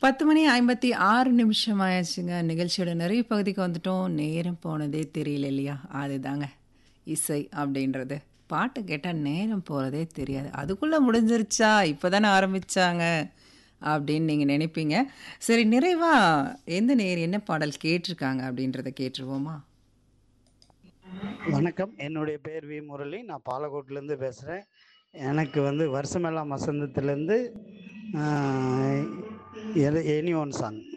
10 மணி 56 நிமிஷம் ஆயாச்சுங்க. நிகழ்ச்சியோட நிறைவு பகுதிக்கு வந்துட்டோம். நேரம் போனதே தெரியல இல்லையா? அதுதாங்க இசை அப்படின்றது. பாட்டு கேட்டா நேரம் போறதே தெரியாது. அதுக்குள்ள முடிஞ்சிருச்சா? இப்பதானே ஆரம்பிச்சாங்க அப்படின்னு நீங்க நினைப்பீங்க. சரி, நிறைவா எந்த நேயர் என்ன பாடல் கேட்டிருக்காங்க அப்படின்றத கேட்டுருவோமா? வணக்கம். என்னுடைய பேர் வி முரளி. நான் பாலக்கோட்டிலேருந்து பேசுகிறேன். எனக்கு வருஷமெல்லாம் வசந்தத்துலேருந்து எனி ஒன் சாங்